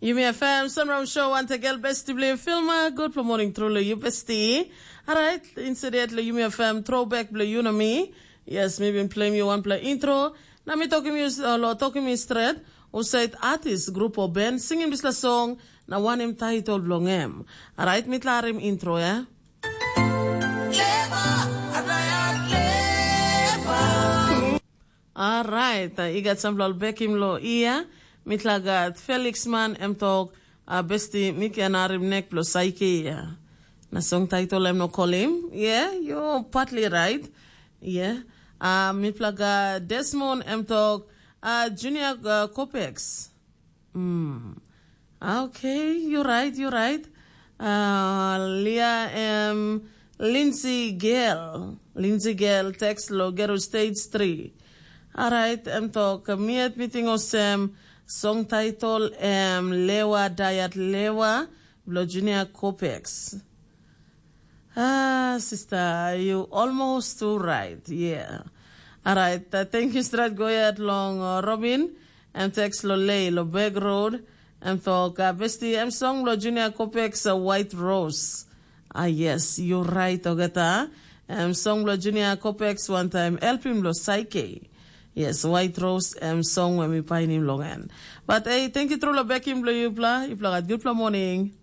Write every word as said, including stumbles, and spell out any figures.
You may F M, Sunram Show, want to get best to play film. Good for morning, truly, you bestie. Alright, incidentally, you may F M, throwback, play you know me. Yes, maybe play me one play intro. Now me talking me, uh, talking me straight. Who said artist, group or band, singing this la song, na one him title blong em. Alright, me tla him intro, yeah? Alright, uh, I got some lol back him lo iya. Mitlagat Felix Man em talk uh, besti mikanarim nek plus psyche yeah. Na song title em no call him. Yeah, you're partly right. Yeah. Uh, mitlaga Desmond em talk uh, Junior uh, Copex. Hmm. Okay, you're right, you're right. Uh, Leah em Lindsay Gale. Lindsay Gale text lo Gero stage three. Alright, em talk uh, me at meeting osem song title um Lewa Diet Lewa Virginia Copex. Ah, sister, you almost too right. Yeah. All right. Uh, thank you, Strat Goyat Long uh, Robin. And text lo lay lo beg road. And talk uh, bestie em song lo Junior Copex uh, White Rose. Ah yes, you're right, Ogata. Um song lo Junior Copex one time help him lo psyche. Yes, White Rose um, song when we find him long end. But hey, thank you, Trula Beckham, Blue Yupla. Yupla, good morning.